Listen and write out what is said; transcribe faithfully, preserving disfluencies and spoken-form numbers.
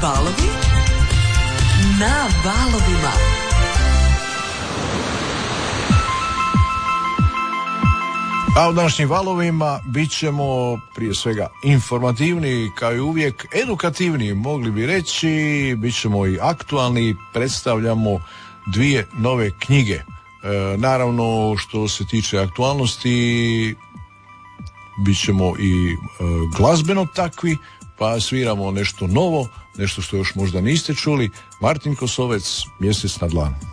Valovi na valovima. A u današnjim valovima bit ćemo prije svega informativni, kao i uvijek edukativni, mogli bi reći, bit ćemo i aktualni, predstavljamo dvije nove knjige. E, naravno, što se tiče aktualnosti, bit ćemo i e, glazbeno takvi, pa sviramo nešto novo, nešto što još možda niste čuli. Martin Kosovec, Mjesec na dlanu.